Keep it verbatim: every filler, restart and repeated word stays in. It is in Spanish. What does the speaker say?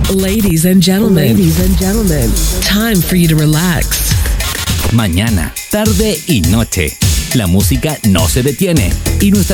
Ladies and gentlemen, ladies and gentlemen, time for you to relax. Mañana, tarde y noche, la música no se detiene y nuestra